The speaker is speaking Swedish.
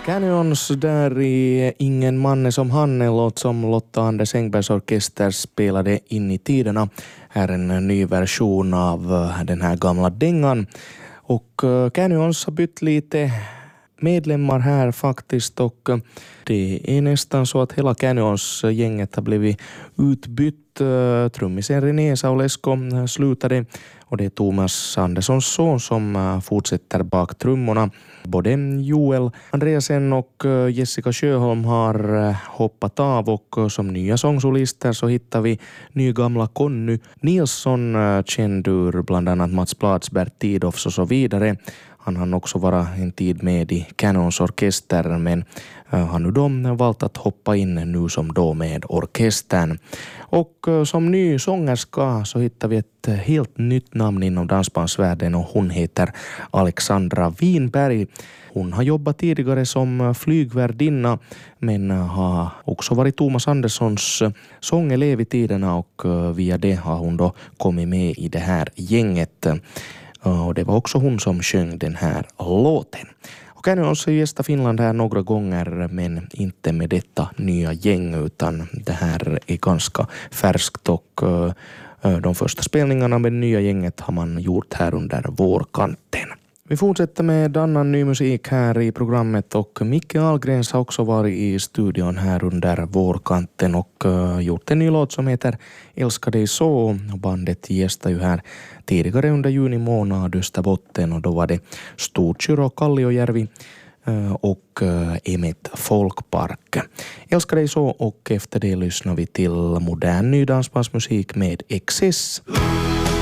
Canyons där i Ingen manne som han, en låt som Lotta Anders Engbergs orkester spelade in i tiderna. Här en ny version av den här gamla dängan. Och Canyons har bytt lite medlemmar här faktiskt, och det är nästan så att hela Canyons-gänget har blivit utbytt. Trummisen René Saulesko slutade och det är Thomas Anderssons son som fortsätter bak trummorna. Både Joel Andreasen och Jessica Sjöholm har hoppat av, och som nya sångsolister så hittar vi nygamla Conny Nilsson, känd ur bland annat Mats Blads, Bert Tidofs och så vidare. Han hann också vara en tid med i Canyons orkester, men har nu då valt att hoppa in nu som då med orkestern. Och som ny sångerska så hittar vi ett helt nytt namn inom dansbandsvärlden, och hon heter Alexandra Winberg. Hon har jobbat tidigare som flygvärdinna, men har också varit Thomas Anderssons sångelev i tiderna, och via det har hon då kommit med i det här gänget. Och det var också hon som sjöng den här låten. Och Canyons gästa Finland här några gånger, men inte med detta nya gäng, utan det här är ganska färskt, och de första spelningarna med det nya gänget har man gjort här under vårkanten. Vi fortsätter med annan ny musik här i programmet, och Micke Ahlgrens har också varit i studion här under vårkanten och gjort en ny låt som heter Älskar dig så. Bandet gästade ju här tidigare under juni månad Österbotten, och då var det Storkyrö och Kalliojärvi och Emet Folkpark. Älskar dig så, och efter det lyssnar vi till modern ny dansbandsmusik med Excess.